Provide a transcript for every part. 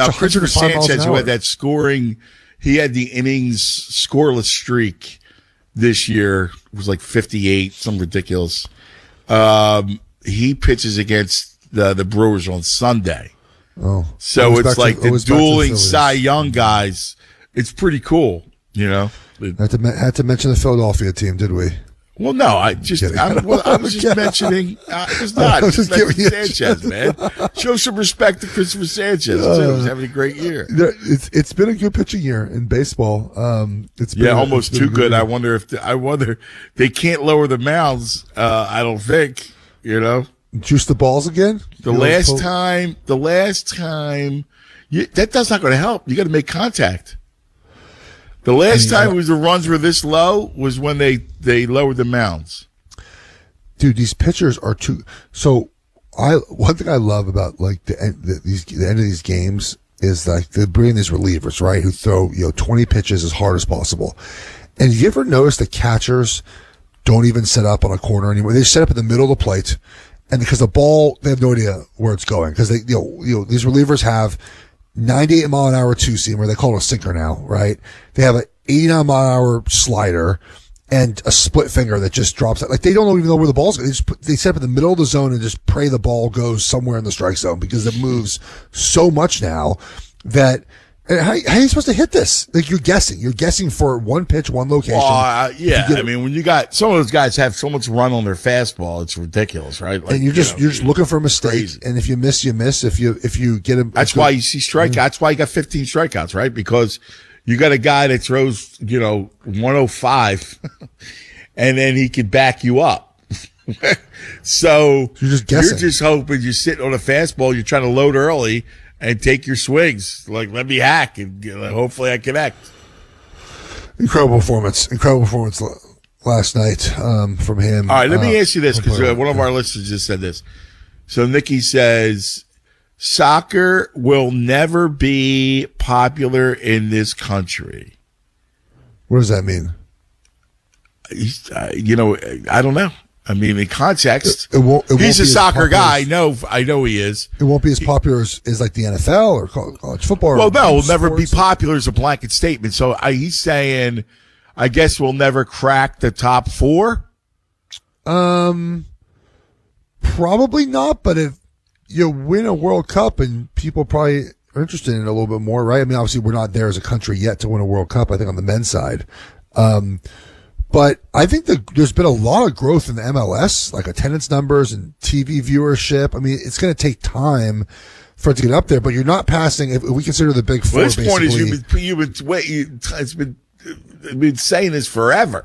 now, Christopher 105 miles an Sanchez, who hour. had that scoring, he had the innings scoreless streak this year. It was like 58, something ridiculous. He pitches against the Brewers on Sunday. Oh, So it's like the dueling Phillies. Cy Young guys. It's pretty cool, you know. Had to mention the Philadelphia team, did we? Well, no, I was just mentioning. I was not. was just Just mentioning giving you- Sanchez, man. Show some respect to Christopher Sanchez. Too. He's having a great year. It's been a good pitching year in baseball. It's been Almost it's been too a good. year. I wonder they can't lower the mounds. I don't think. You know, Juice the balls again. the last time, that's not going to help. You got to make contact. The last time the runs were this low was when they lowered the mounds. Dude, these pitchers are too. So, one thing I love about like the end of these games is like they bring these relievers, right, who throw 20 pitches as hard as possible. And you ever notice the catchers don't even set up on a corner anymore? They set up in the middle of the plate, and because the ball, they have no idea where it's going because they these relievers have 98 mile an hour two seamer. They call it a sinker now, right? They have an 89 mile an hour slider and a split finger that just drops out. Like they don't even know where the ball's going. They set up in the middle of the zone and just pray the ball goes somewhere in the strike zone because it moves so much now that how are you supposed to hit this? Like you're guessing for one pitch, one location. I mean, when you got some of those guys have so much run on their fastball, it's ridiculous, right? Like, and you're just looking for a mistake. Crazy. And if you miss, you miss. If you get him, that's why you see strikeouts. That's why you got 15 strikeouts, right? Because you got a guy that throws, 105 and then he can back you up. So you're just guessing. You're just hoping you're sitting on a fastball. You're trying to load early and take your swings. Like, let me hack and hopefully I connect. Incredible performance last night from him. All right, let me ask you this because one of our listeners just said this. So Nikki says, soccer will never be popular in this country. What does that mean? I don't know. I mean, in context, it won't he's a be soccer guy. as- I know he is. It won't be as popular as like the NFL or college football. Well, no, it'll never be sports. popular as a blanket statement. So he's saying, I guess we'll never crack the top four. Probably not. But if you win a World Cup, and people probably are interested in it a little bit more, right? I mean, obviously we're not there as a country yet to win a World Cup. I think on the men's side. But I think there's been a lot of growth in the MLS, like attendance numbers and TV viewership. I mean, it's going to take time for it to get up there, but you're not passing. If we consider the big four, Well, this point basically, is it's been saying this forever.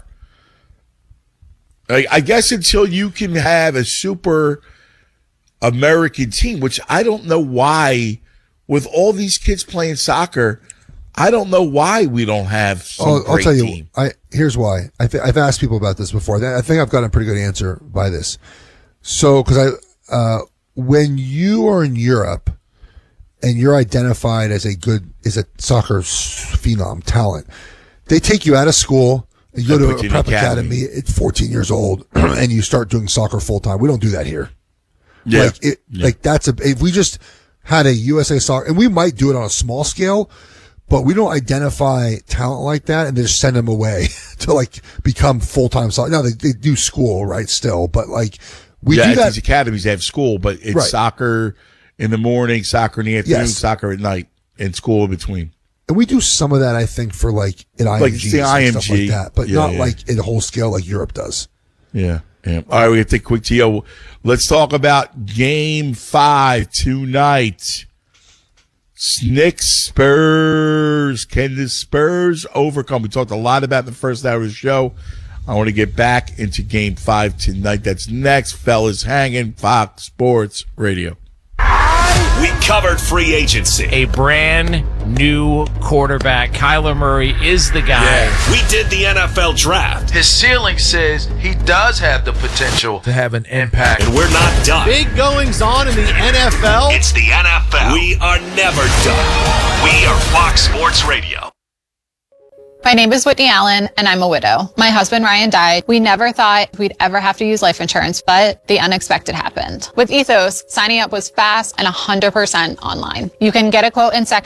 I guess until you can have a super American team, which I don't know why, with all these kids playing soccer, I don't know why we don't have some I'll great tell you. team. Here's why. I've asked people about this before. I think I've gotten a pretty good answer by this. So, because when you are in Europe and you're identified as a soccer phenom talent, they take you out of school and you go to a prep academy at 14 years old and you start doing soccer full time. We don't do that here. Yeah. Like if we just had a USA soccer, and we might do it on a small scale, but we don't identify talent like that and just send them away to like become full-time soccer. No, they do school, right? Still, but like we do that. These academies, they have school, but it's Right. soccer in the morning, soccer in the afternoon, Yes. soccer at night, and school in between. And we do some of that, I think, for like at IMG, Like it's the and stuff like IMG. that, but Yeah, not yeah. like at a whole scale like Europe does. Yeah. All right, we have to take a quick TO. Let's talk about Game 5 tonight. Knicks Spurs. Can the Spurs overcome? We talked a lot about the first hour of the show. I want to get back into Game 5 tonight. That's next. Fellas hanging. Fox Sports Radio. We covered free agency. A brand new quarterback. Kyler Murray is the guy. We did the NFL draft. His ceiling says he does have the potential to have an impact. And we're not done. Big goings on in the NFL. It's the NFL. We are never done. We are Fox Sports Radio. My name is Whitney Allen, and I'm a widow. My husband, Ryan, died. We never thought we'd ever have to use life insurance, but the unexpected happened. With Ethos, signing up was fast and 100% online. You can get a quote in seconds